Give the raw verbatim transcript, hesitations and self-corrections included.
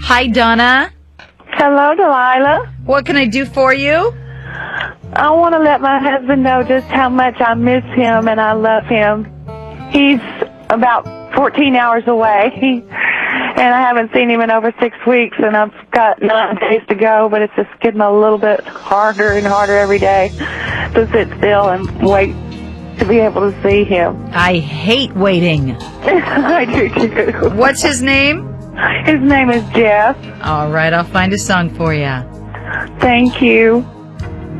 Hi, Donna. Hello, Delilah. What can I do for you? I want to let my husband know just how much I miss him and I love him. He's about fourteen hours away, and I haven't seen him in over six weeks, and I've got nine days to go, but it's just getting a little bit harder and harder every day to sit still and wait to be able to see him. I hate waiting. I do too. What's his name? His name is Jeff. All right, I'll find a song for you. Thank you.